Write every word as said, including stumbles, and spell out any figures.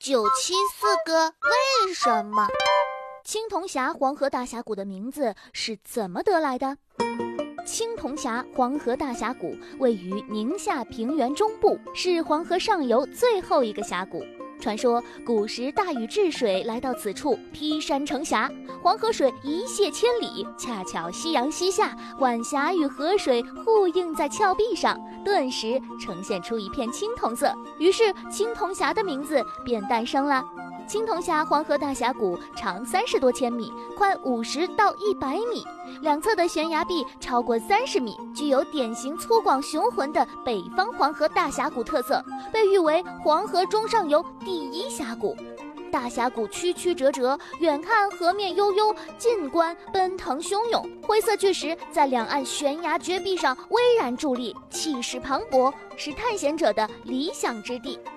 九七四个为什么？ 青铜峡黄河大峡谷的名字是怎么得来的？青铜峡黄河大峡谷位于宁夏平原中部，是黄河上游最后一个峡谷。传说古时大禹治水来到此处，劈山成峡，黄河水一泻千里，恰巧夕阳西下，晚霞与河水互映在峭壁上，顿时呈现出一片青铜色，于是青铜峡的名字便诞生了。青铜峡黄河大峡谷长三十多千米，宽五十到一百米，两侧的悬崖壁超过三十米，具有典型粗犷雄浑的北方黄河大峡谷特色，被誉为黄河中上游第一峡谷。大峡谷曲曲折折，远看河面悠悠，近观奔腾汹涌。灰色巨石在两岸悬崖绝壁上巍然伫立，气势磅礴，是探险者的理想之地。